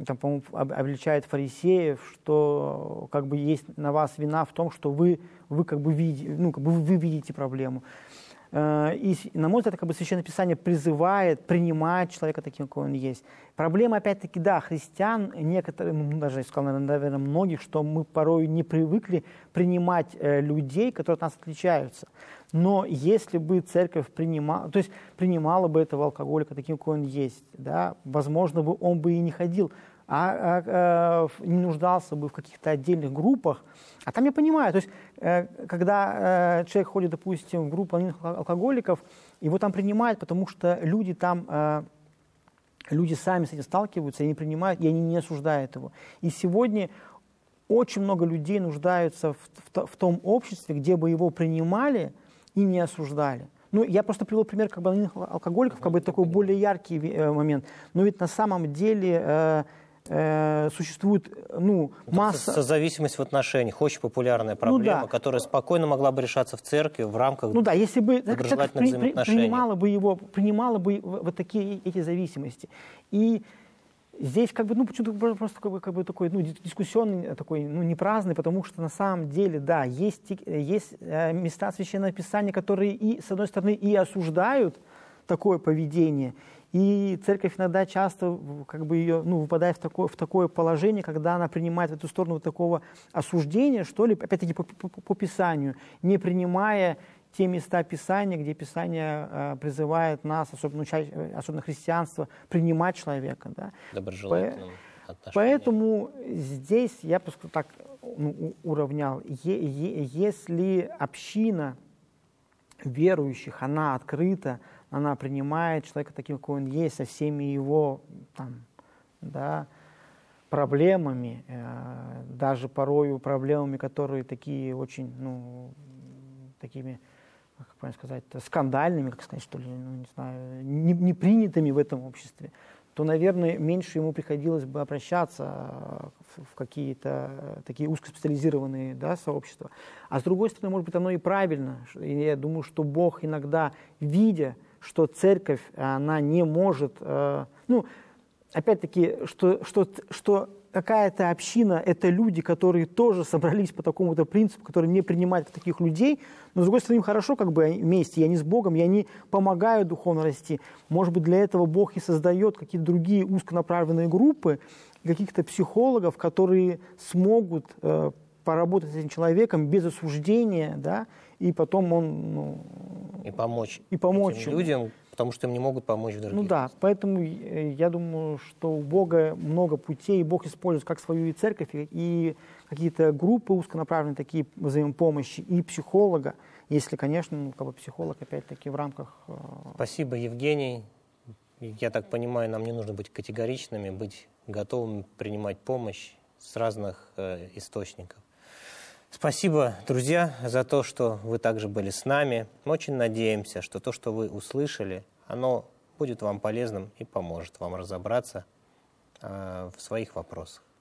там, по-моему, обличает фарисеев, что как бы есть на вас вина в том, что вы как бы видите, вы видите проблему. И, на мой взгляд, как бы Священное Писание призывает принимать человека таким, какой он есть. Проблема, опять-таки, да, христиан, некоторые, даже я сказал, наверное, многих, что мы порой не привыкли принимать людей, которые от нас отличаются. Но если бы церковь принимала бы этого алкоголика таким, какой он есть, да, возможно, он бы и не ходил, не нуждался бы в каких-то отдельных группах. А там я понимаю, то есть, когда человек ходит, допустим, в группу анонимных алкоголиков, его там принимают, потому что люди там, люди сами с этим сталкиваются, и они принимают, и они не осуждают его. И сегодня очень много людей нуждаются в том обществе, где бы его принимали и не осуждали. Ну, я просто привел пример как бы анонимных алкоголиков, как бы такой более яркий момент. Но ведь на самом деле существует масса... Созависимость в отношениях, очень популярная проблема, которая спокойно могла бы решаться в церкви в рамках если бы доброжелательных взаимоотношений. принимала бы вот такие эти зависимости. И здесь как бы, почему-то просто как бы такой, дискуссионный, такой, не праздный, потому что на самом деле, да, есть места Священного Писания, которые с одной стороны и осуждают такое поведение, и церковь иногда часто как бы ее, выпадает в такое положение, когда она принимает в эту сторону вот такого осуждения, что ли, опять-таки по Писанию, не принимая те места Писания, где Писание призывает нас, особенно христианство, принимать человека. Да? Доброжелательным отношением. Поэтому здесь я просто так уравнял. Если община верующих, она открыта, она принимает человека таким, какой он есть, со всеми его проблемами, даже порою проблемами, которые такие очень, такими, как правильно сказать, скандальными, как сказать, что ли, не знаю, не принятыми в этом обществе, то, наверное, меньше ему приходилось бы обращаться в какие-то такие узкоспециализированные сообщества. А с другой стороны, может быть, оно и правильно. И я думаю, что Бог иногда, видя, что церковь, она не может, опять-таки, что какая-то община – это люди, которые тоже собрались по такому-то принципу, которые не принимают таких людей, но, с другой стороны, им хорошо как бы вместе, и они с Богом, и они помогают духовно расти. Может быть, для этого Бог и создает какие-то другие узконаправленные группы, каких-то психологов, которые смогут поработать с этим человеком без осуждения, да, и потом он... и помочь этим людям, потому что им не могут помочь в других. Поэтому я думаю, что у Бога много путей, и Бог использует как свою и церковь, и какие-то группы узконаправленные, такие взаимопомощи, и психолога, если, конечно, психолог, опять-таки, в рамках... Спасибо, Евгений. Я так понимаю, нам не нужно быть категоричными, быть готовыми принимать помощь с разных источников. Спасибо, друзья, за то, что вы также были с нами. Мы очень надеемся, что то, что вы услышали, оно будет вам полезным и поможет вам разобраться в своих вопросах.